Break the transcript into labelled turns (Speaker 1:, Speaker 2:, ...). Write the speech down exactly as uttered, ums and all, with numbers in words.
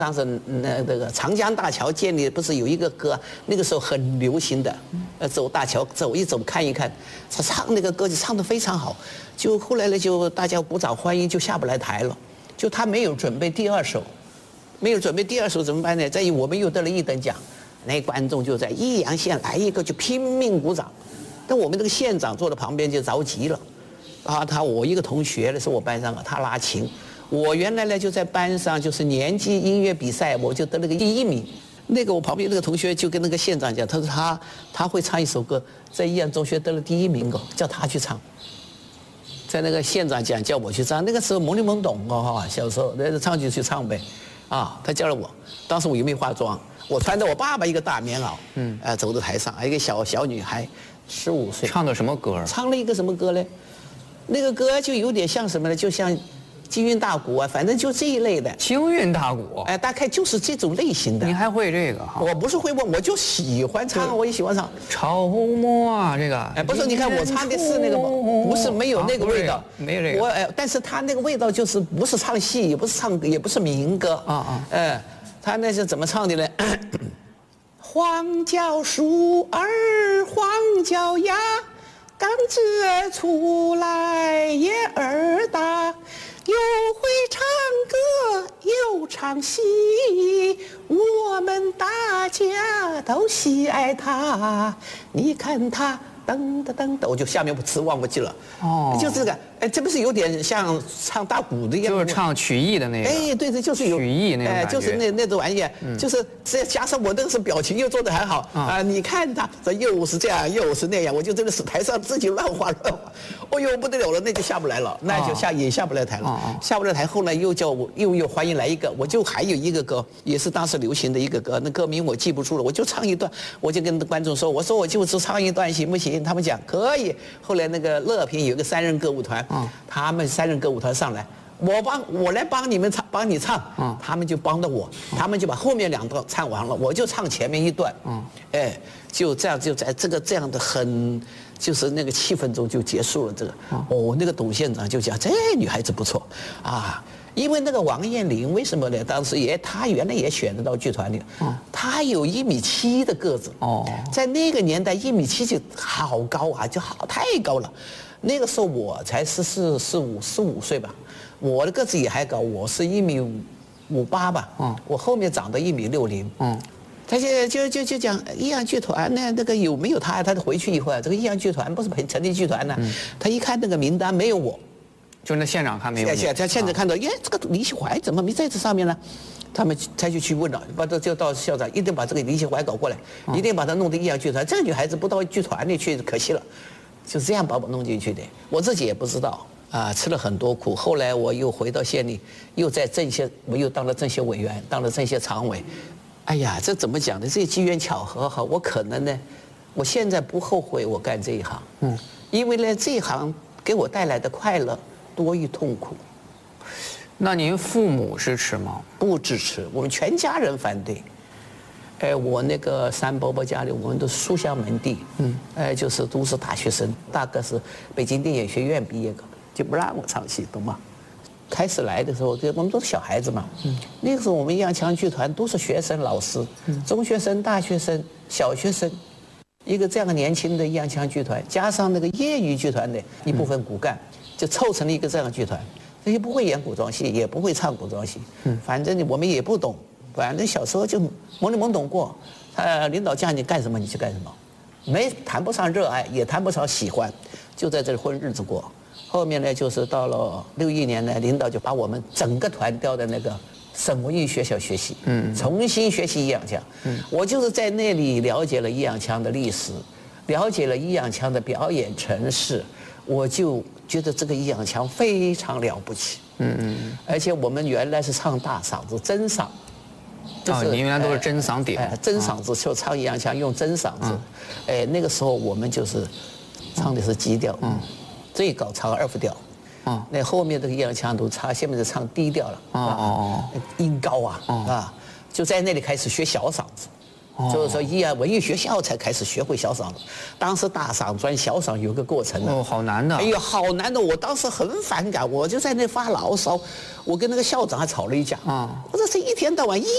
Speaker 1: 当时那那个长江大桥建立不是有一个歌，那个时候很流行的，呃，走大桥走一走看一看，他唱那个歌就唱得非常好，就后来呢就大家鼓掌欢迎，就下不来台了，就他没有准备第二首，没有准备第二首怎么办呢？在于我们又得了一等奖，那观众就在益阳县来一个就拼命鼓掌，但我们这个县长坐在旁边就着急了，啊，他我一个同学呢是我班上的，他拉琴。我原来呢就在班上就是年级音乐比赛，我就得了个第一名。那个我旁边那个同学就跟那个县长讲，他说他他会唱一首歌，在益阳中学得了第一名哦，叫他去唱。在那个县长讲叫我去唱，那个时候懵里懵懂哦哈，小时候那唱就去唱呗，啊，他叫了我，当时我又没化妆，我穿着我爸爸一个大棉袄，嗯，呃，走到台上，一个小小女孩，十五岁，
Speaker 2: 唱的什么歌？
Speaker 1: 唱了一个什么歌呢？那个歌就有点像什么呢？就像。京韵大鼓啊，反正就这一类的。
Speaker 2: 京韵大鼓，
Speaker 1: 哎，大概就是这种类型的。
Speaker 2: 您还会这个哈？
Speaker 1: 我不是会问，我就喜欢唱，我也喜欢唱。
Speaker 2: 潮末啊，这个。
Speaker 1: 哎，不是，你看我唱的是那个，不是没有那个味道，
Speaker 2: 没有这个。
Speaker 1: 我哎，但是他那个味道就是不是唱戏，也不是唱，也不是民歌啊啊。哎，他那是怎么唱的呢？黄脚鼠儿黄脚丫，刚子出来也儿大。又会唱歌又唱戏，我们大家都喜爱他。你看他噔噔噔噔，我就下面词忘不记了。哦，就这个，哎，这不是有点像唱大鼓的一样？
Speaker 2: 就是唱曲艺的那个。
Speaker 1: 哎，对对，就是有
Speaker 2: 曲艺那种感觉。
Speaker 1: 哎，就是那那种玩意，就是再加上我那个时候表情又做得还好啊。你看他这又是这样又是那样，我就真的是台上自己乱画乱画，哦呦不得了了，那就下不来了，那就下也下不来台了，下不来台。后来又叫我又又欢迎来一个，我就还有一个歌，也是当时流行的一个歌，那歌名我记不住了，我就唱一段，我就跟观众说，我说我就是唱一段行不行？他们讲可以。后来那个乐平有一个三人歌舞团，他们三人歌舞团上来，我帮我来帮你们唱，帮你唱，他们就帮着我，他们就把后面两段唱完了，我就唱前面一段，哎，就这样就在这个这样的很就是那个气氛中就结束了这个。哦，那个董县长就讲这女孩子不错啊。因为那个王彦霖为什么呢？当时也他原来也选得到剧团里，他有一米七的个子，哦，在那个年代一米七就好高啊，就好太高了。那个时候我才十四、十五、十五岁吧，我的个子也还高，我是一米五五八吧，嗯，我后面长到一米六零，嗯，他就就就就讲益阳剧团呢，那个有没有他？他回去以后啊，这个益阳剧团不是成立剧团呢，他一看那个名单没有我。
Speaker 2: 就那县长看没有？
Speaker 1: 现他现在看到，耶，这个李喜怀怎么没在这上面呢？他们他就去问了，把这就到校长，一定把这个李喜怀搞过来，一定把他弄到益阳剧团。这个女孩子不到剧团里去，可惜了，就这样把我弄进去的。我自己也不知道啊，吃了很多苦。后来我又回到县里，又在政协，我又当了政协委员，当了政协常委。哎呀，这怎么讲呢？这机缘巧合哈，我可能呢，我现在不后悔我干这一行，嗯，因为呢这一行给我带来的快乐。多于痛苦。
Speaker 2: 那您父母支持吗？
Speaker 1: 不支持，我们全家人反对。哎，我那个三伯伯家里，我们都书香门第，嗯，哎，就是都是大学生，大概是北京电影学院毕业的，就不让我唱戏，懂吗？开始来的时候，我们都是小孩子嘛，嗯，那个时候我们益阳腔剧团都是学生老师，嗯，中学生、大学生、小学生，一个这样的年轻的益阳腔剧团，加上那个业余剧团的一部分骨干。嗯，就凑成了一个这样的剧团，这些不会演古装戏，也不会唱古装戏，嗯，反正我们也不懂，反正小时候就懵里懵懂过。他领导叫你干什么你去干什么，没谈不上热爱，也谈不上喜欢，就在这里混日子过。后面呢，就是到了六一年呢，领导就把我们整个团调的那个省文艺学校学习，嗯，重新学习益阳腔。嗯，我就是在那里了解了益阳腔的历史，了解了益阳腔的表演程式。我就觉得这个益阳腔非常了不起，嗯嗯，而且我们原来是唱大嗓子真嗓，
Speaker 2: 啊，您原来都是真嗓点，
Speaker 1: 哎，真嗓子就唱益阳腔用真嗓子，哎，那个时候我们就是唱的是基调，嗯，最高唱二副调，啊，那后面这个益阳腔都唱，下面是唱低调了，哦哦哦，音高啊，啊，就在那里开始学小嗓子。就是说，益阳文艺学校才开始学会小嗓子，当时大嗓转小嗓有个过程的。
Speaker 2: 哦，好难的。
Speaker 1: 哎呦，好难的！我当时很反感，我就在那发牢骚，我跟那个校长还吵了一架。啊，我说这一天到晚一